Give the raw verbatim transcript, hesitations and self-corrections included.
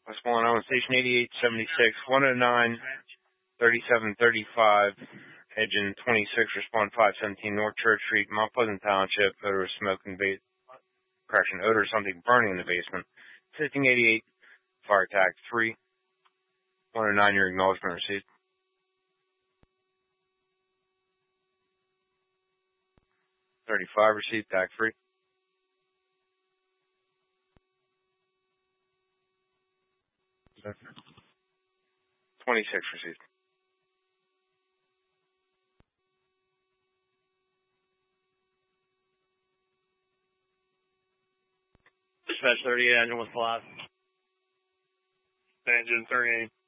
What's going on? Station eighty-eight seventy-six, one oh nine, thirty-seven thirty-five, engine twenty-six, respond five seventeen North Church Street, Mount Pleasant Township, odor of smoke and ba- correction, odor of something burning in the basement. Station eighty-eight, fire tag three, one oh nine, your acknowledgement received. thirty-five received, tag three. twenty-six received. Dispatch thirty-eight, engine was collapsed. Engine thirty-eight.